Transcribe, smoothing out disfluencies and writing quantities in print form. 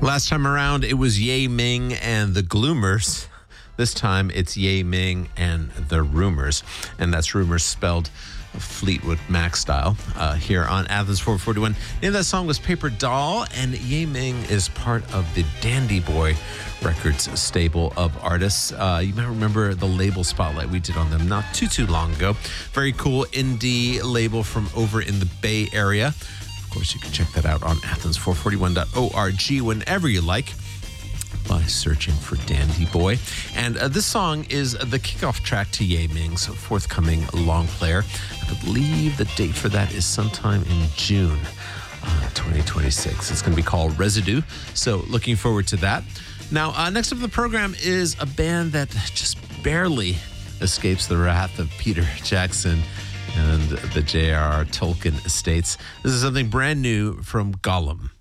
Last time around, it was Ye Ming and the Gloomers. This time, it's Ye Ming and the Rumors. And that's Rumors spelled Fleetwood Mac style here on Athens 441. The name of that song was Paper Doll, and Ye Ming is part of the Dandy Boy Records stable of artists. You might remember the label spotlight we did on them not too long ago. Very cool indie label from over in the Bay Area. Of course, you can check that out on athens441.org whenever you like by searching for Dandy Boy. And this song is the kickoff track to Ye Ming's forthcoming long player. I believe the date for that is sometime in June 2026. It's going to be called Residue. So looking forward to that. Now, next up on the program is a band that just barely escapes the wrath of Peter Jackson and the J.R.R. Tolkien estates. This is something brand new from Gollum.